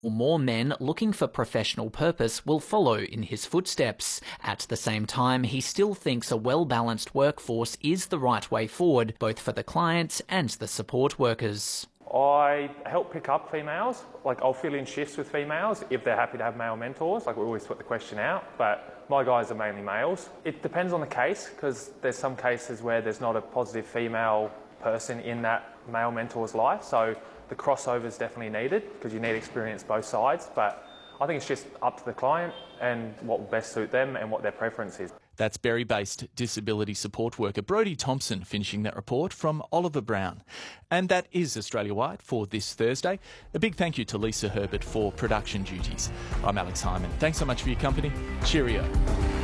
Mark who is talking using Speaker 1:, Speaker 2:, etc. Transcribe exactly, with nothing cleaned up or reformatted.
Speaker 1: More men looking for professional purpose will follow in his footsteps. At the same time, he still thinks a well-balanced workforce is the right way forward, both for the clients and the support workers.
Speaker 2: I help pick up females. Like, I'll fill in shifts with females if they're happy to have male mentors. Like, we always put the question out, but my guys are mainly males. It depends on the case, because there's some cases where there's not a positive female person in that male mentor's life. So the crossover is definitely needed because you need experience both sides. But I think it's just up to the client and what will best suit them and what their preference is.
Speaker 3: That's Berry-based disability support worker Brodie Thompson finishing that report from Oliver Brown. And that is Australia-wide for this Thursday. A big thank you to Lisa Herbert for production duties. I'm Alex Hyman. Thanks so much for your company. Cheerio.